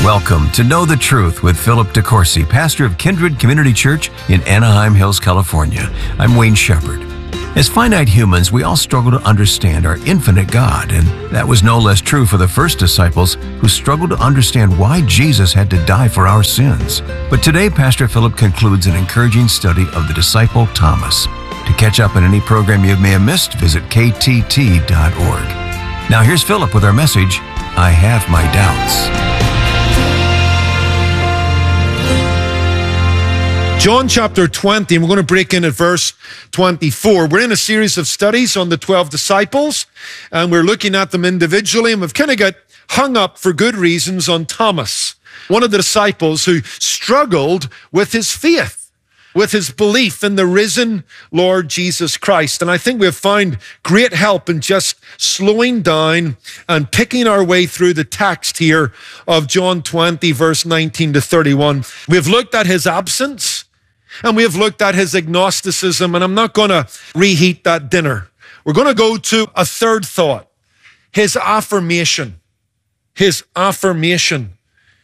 Welcome to Know the Truth with Philip DeCourcy, pastor of Kindred Community Church in Anaheim Hills, California. I'm Wayne Shepherd. As finite humans, we all struggle to understand our infinite God, and that was no less true for the first disciples who struggled to understand why Jesus had to die for our sins. But today, Pastor Philip concludes an encouraging study of the disciple Thomas. To catch up on any program you may have missed, visit ktt.org. Now here's Philip with our message, I Have My Doubts. John chapter 20, and we're going to break in at verse 24. We're in a series of studies on the 12 disciples, and we're looking at them individually, and we've kind of got hung up for good reasons on Thomas, one of the disciples who struggled with his faith, with his belief in the risen Lord Jesus Christ. And I think we've found great help in just slowing down and picking our way through the text here of John 20, verse 19 to 31. We've looked at his absence, and we have looked at his agnosticism, and I'm not going to reheat that dinner. We're going to go to a third thought, his affirmation. His affirmation.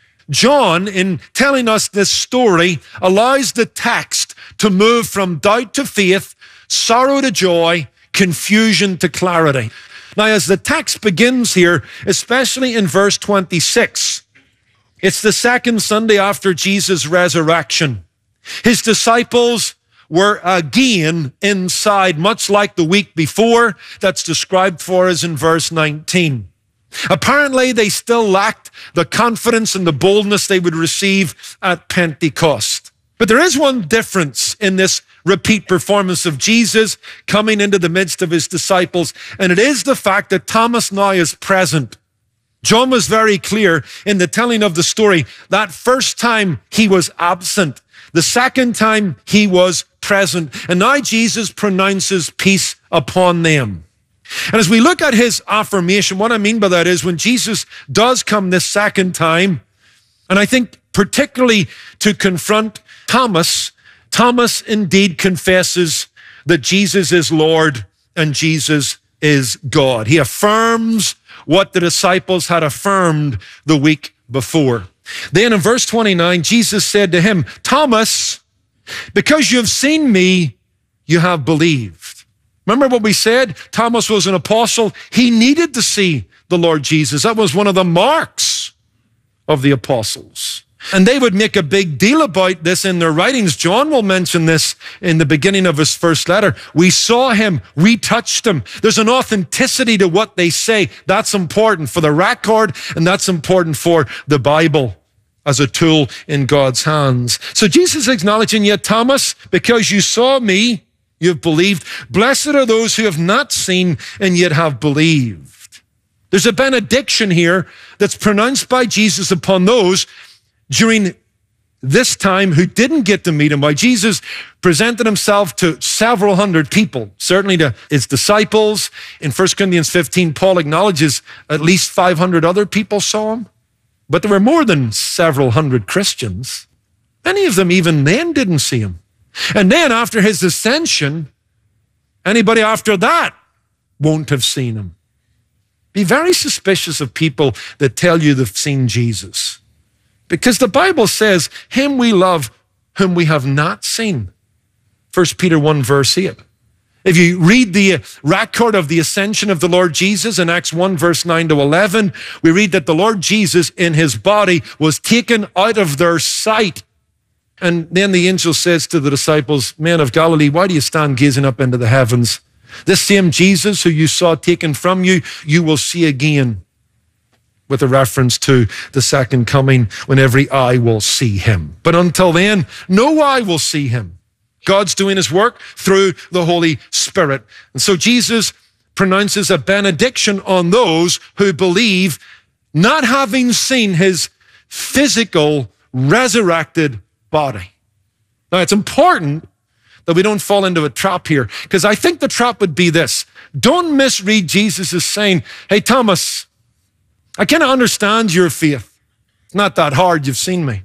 John, in telling us this story, allows the text to move from doubt to faith, sorrow to joy, confusion to clarity. Now, as the text begins here, especially in verse 26, it's the second Sunday after Jesus' resurrection. His disciples were again inside, much like the week before that's described for us in verse 19. Apparently, they still lacked the confidence and the boldness they would receive at Pentecost. But there is one difference in this repeat performance of Jesus coming into the midst of his disciples, and it is the fact that Thomas now is present. John was very clear in the telling of the story that first time he was absent. The second time he was present. And now Jesus pronounces peace upon them. And as we look at his affirmation, what I mean by that is when Jesus does come this second time, and I think particularly to confront Thomas, Thomas indeed confesses that Jesus is Lord and Jesus is God. He affirms what the disciples had affirmed the week before. Then in verse 29, Jesus said to him, Thomas, because you have seen me, you have believed. Remember what we said? Thomas was an apostle. He needed to see the Lord Jesus. That was one of the marks of the apostles. And they would make a big deal about this in their writings. John will mention this in the beginning of his first letter. We saw him. We touched him. There's an authenticity to what they say. That's important for the record, and that's important for the Bible as a tool in God's hands. So Jesus acknowledging, yet Thomas, because you saw me, you have believed. Blessed are those who have not seen and yet have believed. There's a benediction here that's pronounced by Jesus upon those during this time who didn't get to meet him. Why Jesus presented himself to several hundred people, certainly to his disciples. In 1 Corinthians 15, Paul acknowledges at least 500 other people saw him. But there were more than several hundred Christians. Many of them even then didn't see him. And then after his ascension, anybody after that won't have seen him. Be very suspicious of people that tell you they've seen Jesus. Because the Bible says, him we love whom we have not seen. 1 Peter 1 verse 8. If you read the record of the ascension of the Lord Jesus in Acts 1 verse 9 to 11, we read that the Lord Jesus in his body was taken out of their sight. And then the angel says to the disciples, men of Galilee, why do you stand gazing up into the heavens? This same Jesus who you saw taken from you, you will see again. With a reference to the second coming when every eye will see him. But until then, no eye will see him. God's doing his work through the Holy Spirit. And so Jesus pronounces a benediction on those who believe, not having seen his physical resurrected body. Now, it's important that we don't fall into a trap here, because I think the trap would be this. Don't misread Jesus as saying, hey, Thomas, I kind of understand your faith. It's not that hard. You've seen me.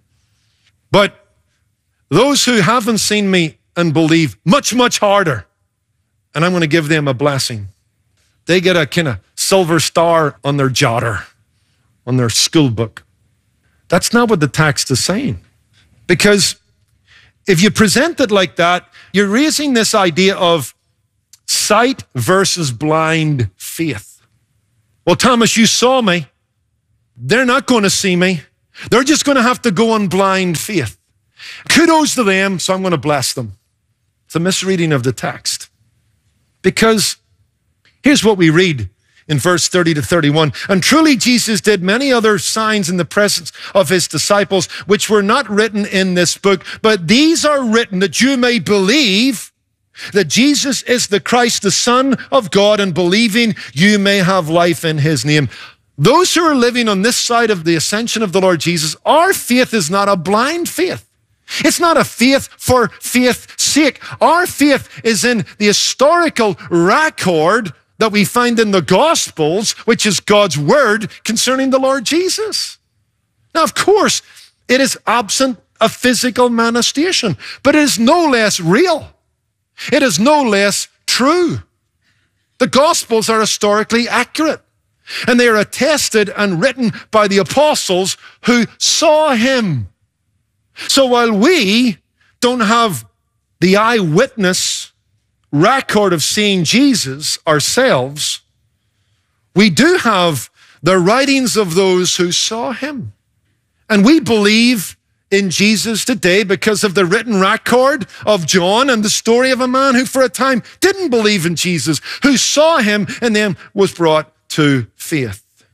But those who haven't seen me and believe, much, much harder. And I'm going to give them a blessing. They get a kind of silver star on their jotter, on their school book. That's not what the text is saying. Because if you present it like that, you're raising this idea of sight versus blind faith. Well, Thomas, you saw me. They're not going to see me. They're just going to have to go on blind faith. Kudos to them, so I'm going to bless them. It's a misreading of the text. Because here's what we read in verse 30 to 31. And truly Jesus did many other signs in the presence of his disciples, which were not written in this book, but these are written that you may believe that Jesus is the Christ, the Son of God, and believing you may have life in his name. Those who are living on this side of the ascension of the Lord Jesus, our faith is not a blind faith. It's not a faith for faith's sake. Our faith is in the historical record that we find in the Gospels, which is God's word concerning the Lord Jesus. Now, of course, it is absent a physical manifestation, but it is no less real. It is no less true. The Gospels are historically accurate, and they are attested and written by the apostles who saw him. So while we don't have the eyewitness record of seeing Jesus ourselves, we do have the writings of those who saw him. And we believe in Jesus today because of the written record of John and the story of a man who for a time didn't believe in Jesus, who saw him and then was brought to faith.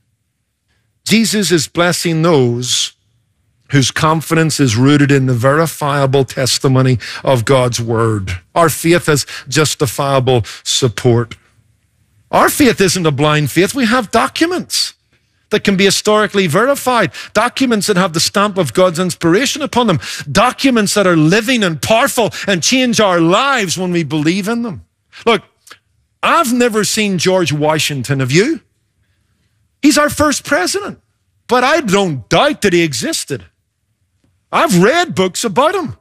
Jesus is blessing those whose confidence is rooted in the verifiable testimony of God's word. Our faith has justifiable support. Our faith isn't a blind faith. We have documents that can be historically verified, documents that have the stamp of God's inspiration upon them, documents that are living and powerful and change our lives when we believe in them. Look, I've never seen George Washington, have you? He's our first president, but I don't doubt that he existed. I've read books about him.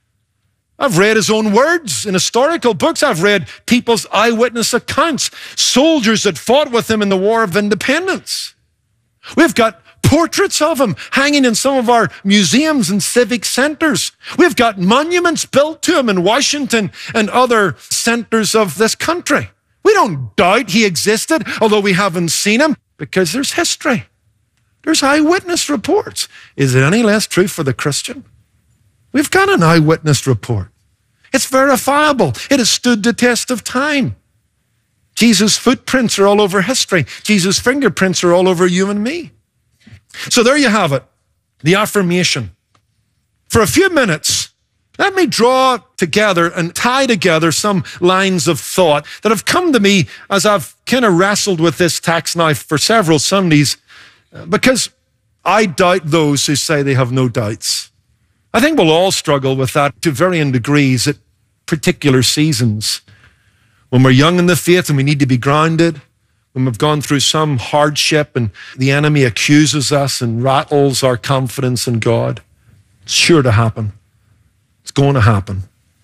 I've read his own words in historical books. I've read people's eyewitness accounts, soldiers that fought with him in the War of Independence. We've got portraits of him hanging in some of our museums and civic centers. We've got monuments built to him in Washington and other centers of this country. We don't doubt he existed, although we haven't seen him, because there's history. There's eyewitness reports. Is it any less true for the Christian? We've got an eyewitness report. It's verifiable. It has stood the test of time. Jesus' footprints are all over history. Jesus' fingerprints are all over you and me. So there you have it, the affirmation. For a few minutes, let me draw together and tie together some lines of thought that have come to me as I've kind of wrestled with this text now for several Sundays, because I doubt those who say they have no doubts. I think we'll all struggle with that to varying degrees at particular seasons. When we're young in the faith and we need to be grounded, when we've gone through some hardship and the enemy accuses us and rattles our confidence in God, it's sure to happen. It's going to happen.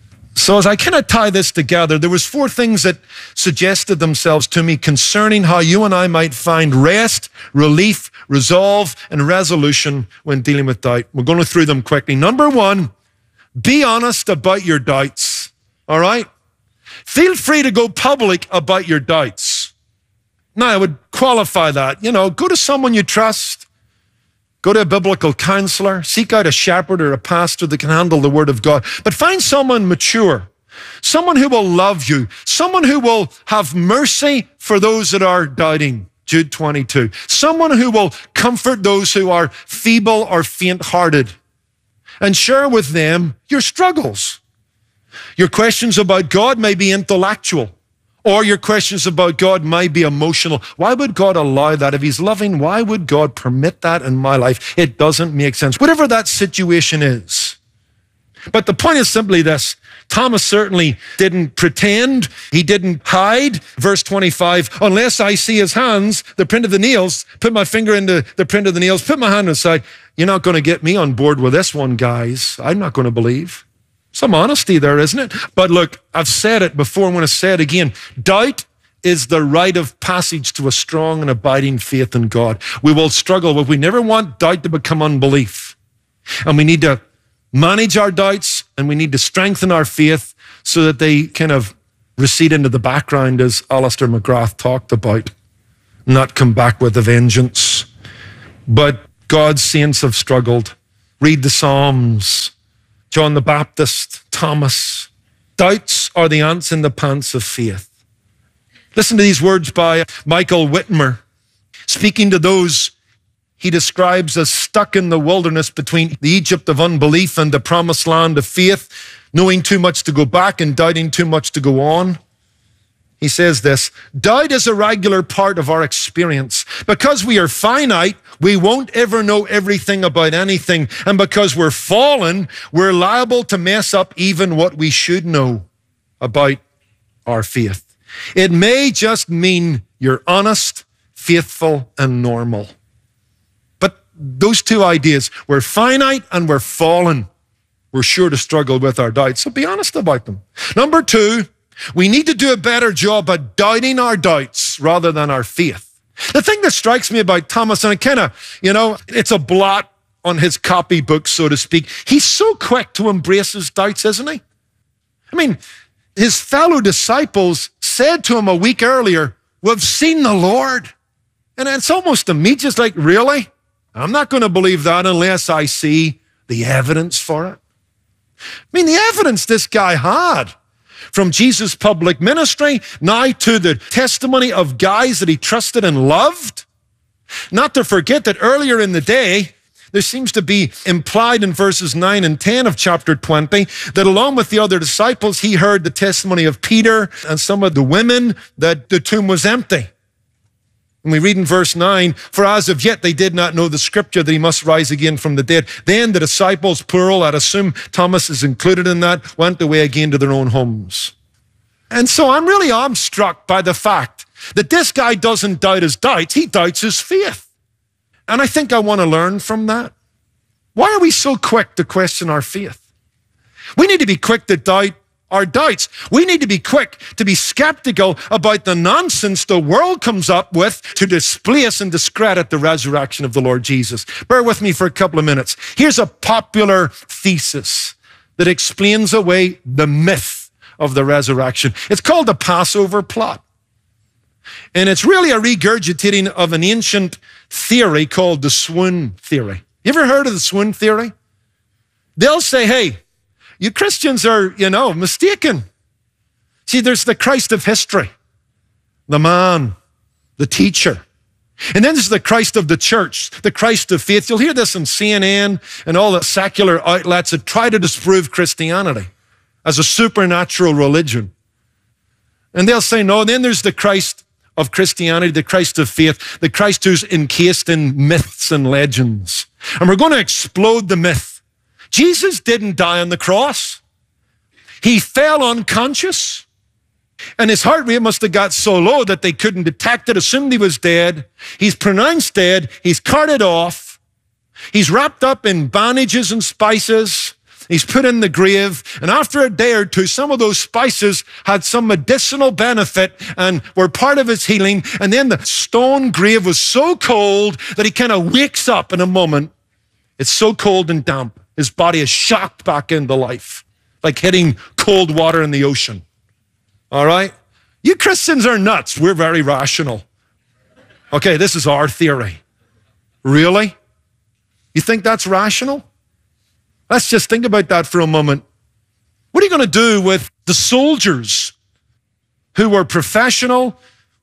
So as I kind of tie this together, there was 4 things that suggested themselves to me concerning how you and I might find rest, relief, resolve, and resolution when dealing with doubt. We're going through them quickly. Number 1, be honest about your doubts. All right? Feel free to go public about your doubts. Now, I would qualify that. Go to someone you trust. Go to a biblical counselor. Seek out a shepherd or a pastor that can handle the word of God. But find someone mature, someone who will love you, someone who will have mercy for those that are doubting. Jude 22. Someone who will comfort those who are feeble or faint-hearted and share with them your struggles. Your questions about God may be intellectual, or your questions about God might be emotional. Why would God allow that? If he's loving, why would God permit that in my life? It doesn't make sense. Whatever that situation is. But the point is simply this. Thomas certainly didn't pretend. He didn't hide. Verse 25, unless I see his hands, the print of the nails, put my finger into the print of the nails, put my hand inside. You're not going to get me on board with this one, guys. I'm not going to believe. Some honesty there, isn't it? But look, I've said it before. I'm going to say it again. Doubt is the rite of passage to a strong and abiding faith in God. We will struggle, but we never want doubt to become unbelief. And we need to manage our doubts, and we need to strengthen our faith so that they kind of recede into the background, as Alistair McGrath talked about, not come back with a vengeance. But God's saints have struggled. Read the Psalms. John the Baptist, Thomas. Doubts are the ants in the pants of faith. Listen to these words by Michael Whitmer, speaking to those he describes as stuck in the wilderness between the Egypt of unbelief and the promised land of faith, knowing too much to go back and doubting too much to go on. He says this: doubt is a regular part of our experience. Because we are finite, we won't ever know everything about anything. And because we're fallen, we're liable to mess up even what we should know about our faith. It may just mean you're honest, faithful, and normal. But those two ideas, we're finite and we're fallen, we're sure to struggle with our doubts. So be honest about them. Number two, we need to do a better job at doubting our doubts rather than our faith. The thing that strikes me about Thomas, and it kind of, it's a blot on his copybook, so to speak. He's so quick to embrace his doubts, isn't he? I mean, his fellow disciples said to him a week earlier, "We've seen the Lord." And it's almost immediate, just like, really? I'm not going to believe that unless I see the evidence for it. I mean, the evidence this guy had, from Jesus' public ministry, now to the testimony of guys that he trusted and loved. Not to forget that earlier in the day, there seems to be implied in verses 9 and 10 of chapter 20 that along with the other disciples, he heard the testimony of Peter and some of the women that the tomb was empty. And we read in verse 9, "For as of yet they did not know the scripture that he must rise again from the dead. Then the disciples, plural, I'd assume Thomas is included in that, went away again to their own homes." And so I'm struck by the fact that this guy doesn't doubt his doubts, he doubts his faith. And I think I want to learn from that. Why are we so quick to question our faith? We need to be quick to doubt our doubts. We need to be quick to be skeptical about the nonsense the world comes up with to displace and discredit the resurrection of the Lord Jesus. Bear with me for a couple of minutes. Here's a popular thesis that explains away the myth of the resurrection. It's called the Passover plot. And it's really a regurgitating of an ancient theory called the swoon theory. You ever heard of the swoon theory? They'll say, hey, you Christians are, mistaken. See, there's the Christ of history, the man, the teacher. And then there's the Christ of the church, the Christ of faith. You'll hear this on CNN and all the secular outlets that try to disprove Christianity as a supernatural religion. And they'll say, no, then there's the Christ of Christianity, the Christ of faith, the Christ who's encased in myths and legends. And we're going to explode the myth. Jesus didn't die on the cross. He fell unconscious. And his heart rate must have got so low that they couldn't detect it, assumed he was dead. He's pronounced dead. He's carted off. He's wrapped up in bandages and spices. He's put in the grave. And after a day or two, some of those spices had some medicinal benefit and were part of his healing. And then the stone grave was so cold that he kind of wakes up in a moment. It's so cold and damp. His body is shocked back into life, like hitting cold water in the ocean. All right? You Christians are nuts. We're very rational. Okay, this is our theory. Really? You think that's rational? Let's just think about that for a moment. What are you going to do with the soldiers who were professional,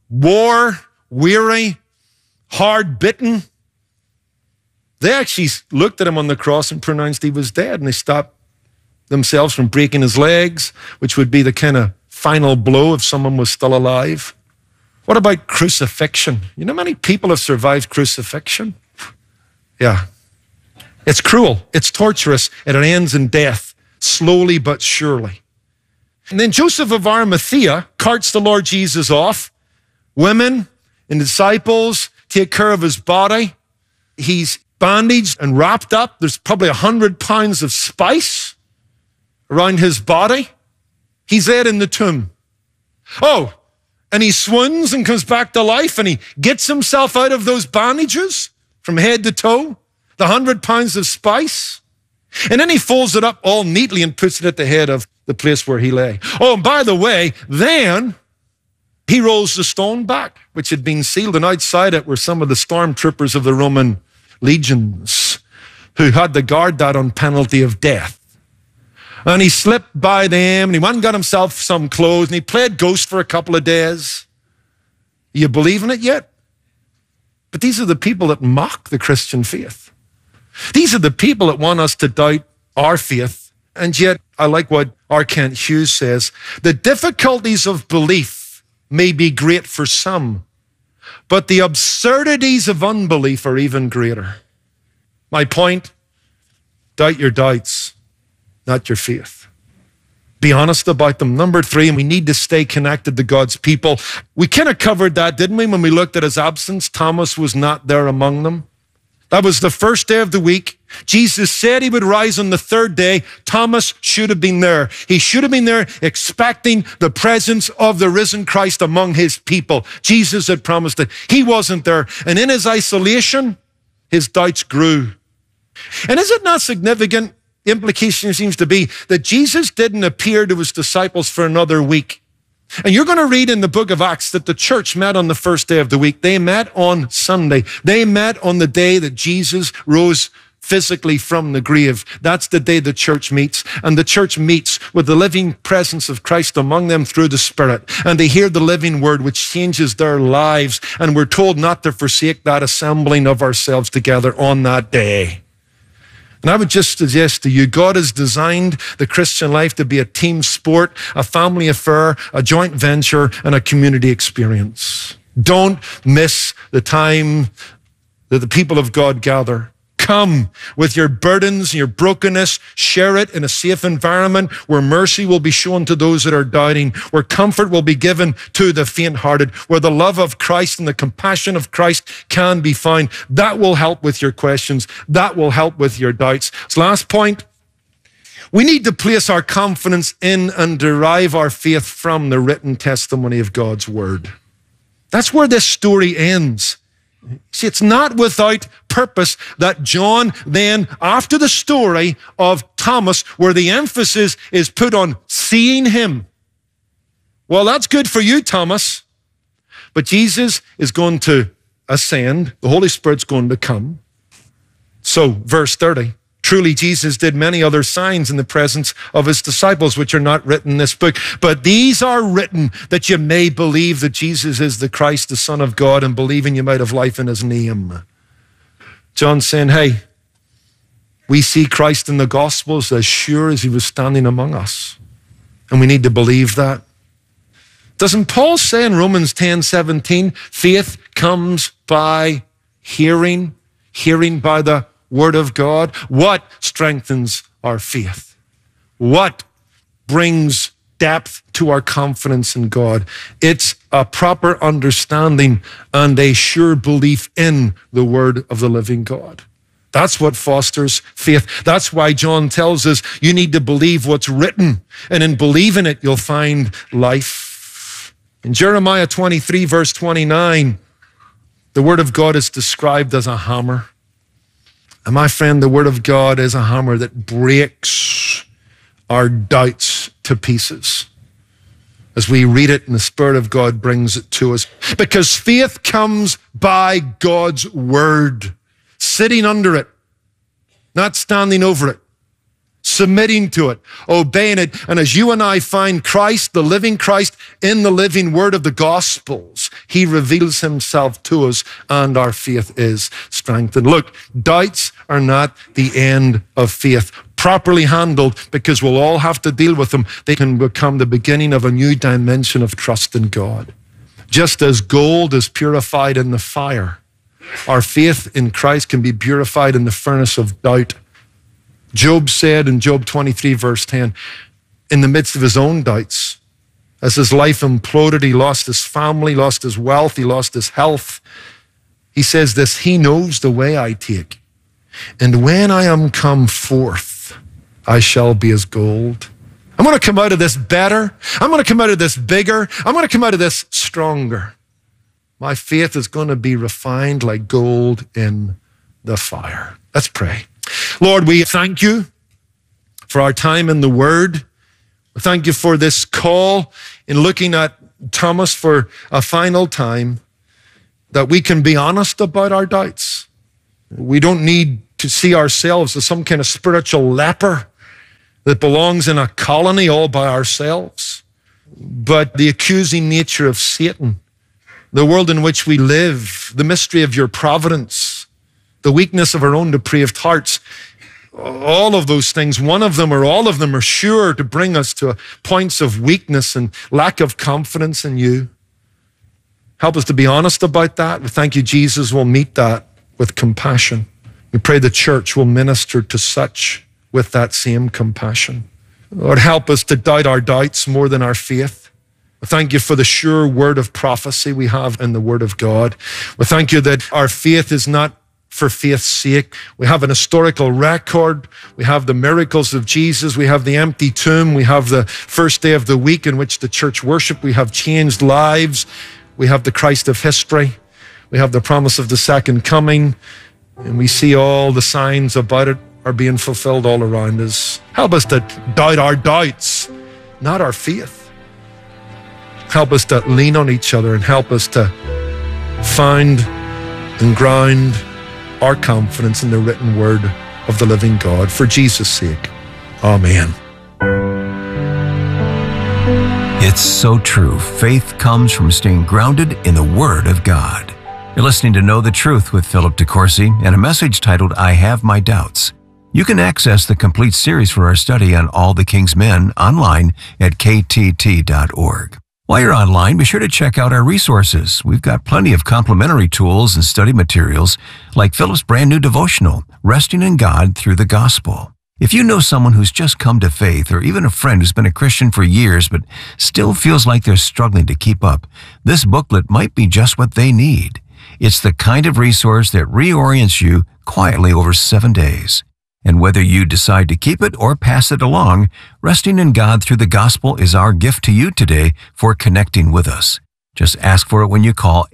war-weary, hard-bitten? They actually looked at him on the cross and pronounced he was dead, and they stopped themselves from breaking his legs, which would be the kind of final blow if someone was still alive. What about crucifixion? You know how many people have survived crucifixion? Yeah. It's cruel. It's torturous. And it ends in death, slowly but surely. And then Joseph of Arimathea carts the Lord Jesus off. Women and disciples take care of his body. He's bandaged and wrapped up. There's probably 100 pounds of spice around his body. He's laid in the tomb. Oh, and he swoons and comes back to life and he gets himself out of those bandages from head to toe. The 100 pounds of spice. And then he folds it up all neatly and puts it at the head of the place where he lay. Oh, and by the way, then he rolls the stone back, which had been sealed, and outside it were some of the stormtroopers of the Roman legions who had to guard that on penalty of death. And he slipped by them, and he went and got himself some clothes, and he played ghost for a couple of days. You believe in it yet? But these are the people that mock the Christian faith. These are the people that want us to doubt our faith. And yet, I like what R. Kent Hughes says, the difficulties of belief may be great for some, but the absurdities of unbelief are even greater. My point, doubt your doubts, not your faith. Be honest about them. Number 3, we need to stay connected to God's people. We kind of covered that, didn't we, when we looked at his absence? Thomas was not there among them. That was the first day of the week. Jesus said he would rise on the 3rd day. Thomas should have been there. He should have been there expecting the presence of the risen Christ among his people. Jesus had promised it. He wasn't there. And in his isolation, his doubts grew. And is it not significant? The implication seems to be that Jesus didn't appear to his disciples for another week. And you're going to read in the book of Acts that the church met on the first day of the week. They met on Sunday. They met on the day that Jesus rose physically from the grave. That's the day the church meets. And the church meets with the living presence of Christ among them through the Spirit. And they hear the living word which changes their lives. And we're told not to forsake that assembling of ourselves together on that day. And I would just suggest to you, God has designed the Christian life to be a team sport, a family affair, a joint venture, and a community experience. Don't miss the time that the people of God gather. Come with your burdens and your brokenness. Share it in a safe environment where mercy will be shown to those that are doubting, where comfort will be given to the faint-hearted, where the love of Christ and the compassion of Christ can be found. That will help with your questions. That will help with your doubts. So last point, we need to place our confidence in and derive our faith from the written testimony of God's word. That's where this story ends. See, it's not without purpose that John then, after the story of Thomas, where the emphasis is put on seeing him. Well, that's good for you, Thomas. But Jesus is going to ascend. The Holy Spirit's going to come. So, verse 30. Truly, Jesus did many other signs in the presence of his disciples, which are not written in this book. But these are written that you may believe that Jesus is the Christ, the Son of God, and believing you might have life in his name. John's saying, hey, we see Christ in the Gospels as sure as he was standing among us. And we need to believe that. Doesn't Paul say in Romans 10:17, faith comes by hearing, hearing by the Word of God? What strengthens our faith? What brings depth to our confidence in God? It's a proper understanding and a sure belief in the Word of the living God. That's what fosters faith. That's why John tells us you need to believe what's written, and in believing it, you'll find life. In Jeremiah 23, verse 29, the Word of God is described as a hammer. And my friend, the Word of God is a hammer that breaks our doubts to pieces. As we read it and the Spirit of God brings it to us. Because faith comes by God's Word, sitting under it, not standing over it, submitting to it, obeying it. And as you and I find Christ, the living Christ, in the living Word of the Gospels, he reveals himself to us and our faith is strengthened. Look, doubts are not the end of faith. Properly handled, because we'll all have to deal with them, they can become the beginning of a new dimension of trust in God. Just as gold is purified in the fire, our faith in Christ can be purified in the furnace of doubt. Job said in Job 23, verse 10, in the midst of his own doubts, as his life imploded, he lost his family, lost his wealth, he lost his health. He says this, he knows the way I take. And when I am come forth, I shall be as gold. I'm going to come out of this better. I'm going to come out of this bigger. I'm going to come out of this stronger. My faith is going to be refined like gold in the fire. Let's pray. Lord, we thank you for our time in the Word. We thank you for this call in looking at Thomas for a final time, that we can be honest about our doubts. We don't need to see ourselves as some kind of spiritual leper that belongs in a colony all by ourselves. But the accusing nature of Satan, the world in which we live, the mystery of your providence, the weakness of our own depraved hearts, all of those things, one of them or all of them are sure to bring us to points of weakness and lack of confidence in you. Help us to be honest about that. We thank you, Jesus, will meet that with compassion. We pray the church will minister to such with that same compassion. Lord, help us to doubt our doubts more than our faith. We thank you for the sure word of prophecy we have in the Word of God. We thank you that our faith is not for faith's sake. We have an historical record. We have the miracles of Jesus. We have the empty tomb. We have the first day of the week in which the church worshiped. We have changed lives. We have the Christ of history. We have the promise of the second coming. And we see all the signs about it are being fulfilled all around us. Help us to doubt our doubts, not our faith. Help us to lean on each other and help us to find and ground our confidence in the written word of the living God. For Jesus' sake, amen. It's so true. Faith comes from staying grounded in the Word of God. You're listening to Know the Truth with Philip DeCourcy and a message titled, I Have My Doubts. You can access the complete series for our study on all the King's Men online at ktt.org. While you're online, be sure to check out our resources. We've got plenty of complimentary tools and study materials like Philip's brand new devotional, Resting in God Through the Gospel. If you know someone who's just come to faith, or even a friend who's been a Christian for years but still feels like they're struggling to keep up, this booklet might be just what they need. It's the kind of resource that reorients you quietly over 7 days. And whether you decide to keep it or pass it along, Resting in God Through the Gospel is our gift to you today for connecting with us. Just ask for it when you call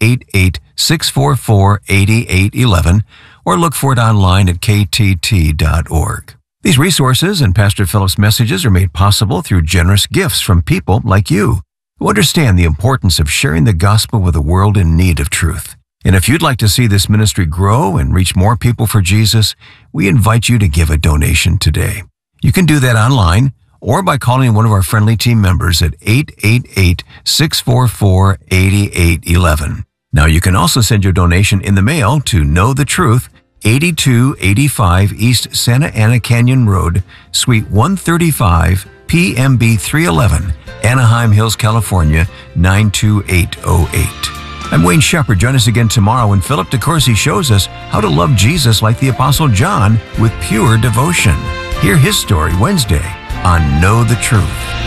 888-644-8811 or look for it online at ktt.org. These resources and Pastor Philip's messages are made possible through generous gifts from people like you who understand the importance of sharing the gospel with a world in need of truth. And if you'd like to see this ministry grow and reach more people for Jesus, we invite you to give a donation today. You can do that online or by calling one of our friendly team members at 888-644-8811. Now, you can also send your donation in the mail to Know the Truth, 8285 East Santa Ana Canyon Road, Suite 135, PMB 311, Anaheim Hills, California, 92808. I'm Wayne Shepherd. Join us again tomorrow when Philip DeCourcy shows us how to love Jesus like the Apostle John with pure devotion. Hear his story Wednesday on Know the Truth.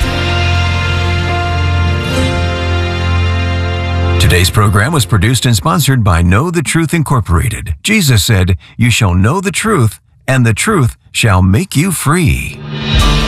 Today's program was produced and sponsored by Know the Truth Incorporated. Jesus said, "You shall know the truth, and the truth shall make you free."